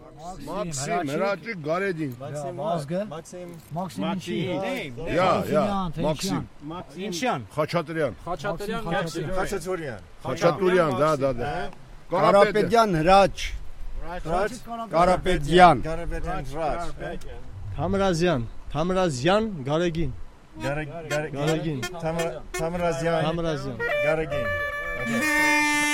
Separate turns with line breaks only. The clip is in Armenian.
Максим, Հրաչի Գարեդին։
Մաքսիմ ինչի։
Ja, Максим.
Ինչյան։
Խաչատրյան։
Խաչատուրյան,
да.
Կարապետյան Հրաչ, Կարապետյան,
Թամրազյան Գարեգին
Թամրազյան, Գարեգին,
Թամրազյան
Գարեգին